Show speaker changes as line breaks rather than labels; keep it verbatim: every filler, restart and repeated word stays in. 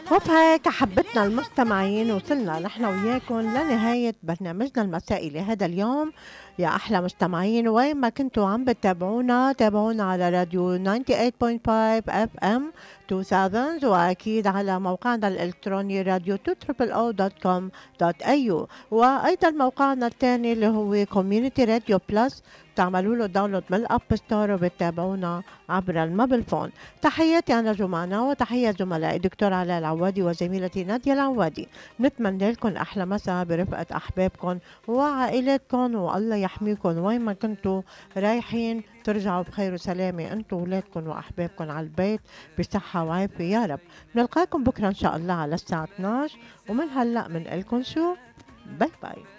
وبهيك حبتنا المستمعين وصلنا نحن وياكم لنهاية برنامجنا المسائي لهذا اليوم. يا أحلى مستمعين، وين ما كنتوا عم بتابعونا تابعونا على راديو ثمانية وتسعين فاصلة خمسة اف ام ألفين، وأكيد على موقعنا الإلكتروني راديو تو او دوت كوم دوت اي يو، وأيضا موقعنا الثاني اللي هو كوميونيتي راديو بلس، تعملوا له داونلود من الاب ستور وبتتابعونا عبر الموبيل فون. تحياتي أنا جمانة وتحية زملائي دكتور علاء العوادي وزميلتي نادية العوادي. نتمنى لكم أحلى مساء برفقة أحبابكم وعائلاتكم، والله يحميكم وين ما كنتوا رايحين، ترجعوا بخير وسلامة انتوا وولادكم وأحبابكم على البيت بصحة وعافية يا رب. نلقاكم بكرة إن شاء الله على الساعة اثنعش، ومن هلأ من لكم شو، باي باي.